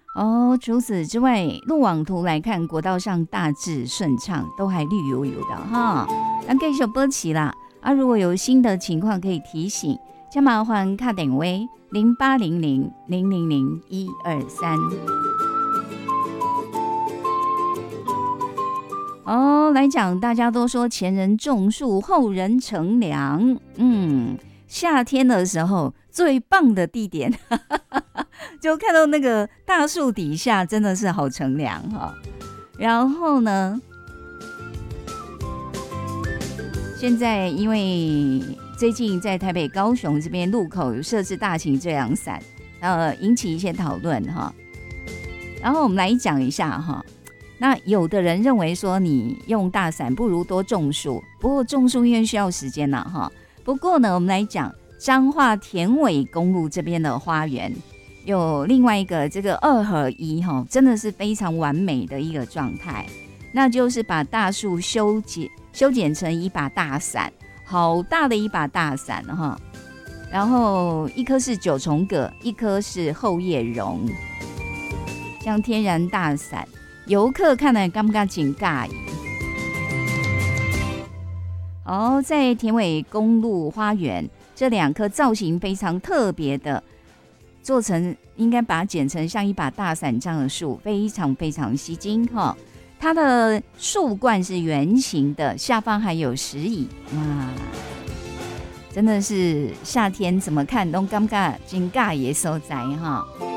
哦，除此之外，路网图来看，国道上大致顺畅，都还绿油油的哈。那继续保持啦。啊，如果有新的情况可以提醒，请麻烦打电话0800000123。哦，来讲，大家都说前人种树，后人乘凉。夏天的时候最棒的地点，就看到那个大树底下，真的是好乘凉哈。然后呢，现在因为最近在台北、高雄这边路口有设置大型遮阳伞，引起一些讨论哈。然后我们来讲一下哈。那有的人认为说你用大伞不如多种树，不过种树因为需要时间啦哈。不过呢，我们来讲彰化田尾公路这边的花园有另外一个这个2合1哈，真的是非常完美的一个状态，那就是把大树修剪成一把大伞，好大的一把大伞哈。然后一棵是9重葛，一棵是厚叶榕，像天然大伞。游客看了感觉很介意。在田尾公路花园，这2棵造型非常特别的，做成应该把它剪成像一把大伞这样的树，非常非常吸睛哈。它的树冠是圆形的，下方还有石椅，哇，真的是夏天怎么看都感觉很介意的所在哈。